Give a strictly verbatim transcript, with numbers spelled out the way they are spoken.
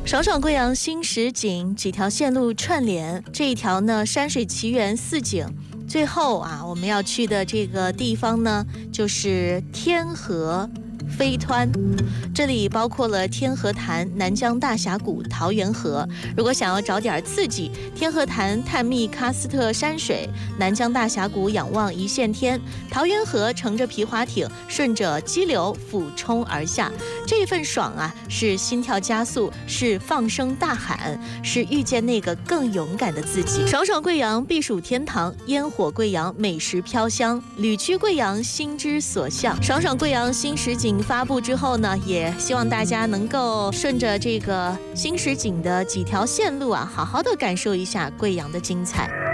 爽爽贵阳新石景几条线路串联，这一条呢山水奇缘四景，最后啊我们要去的这个地方呢就是天河飞湍，这里包括了天河潭、南疆大峡谷、桃源河。如果想要找点刺激，天河潭探秘喀斯特山水，南疆大峡谷仰望一线天，桃源河乘着皮划艇顺着激流俯冲而下。这份爽啊，是心跳加速，是放声大喊，是遇见那个更勇敢的自己。爽爽贵阳避暑天堂，烟火贵阳美食飘香，旅居贵阳心之所向。爽爽贵阳新石景发布之后呢，也希望大家能够顺着这个新石景的几条线路啊，好好的感受一下贵阳的精彩。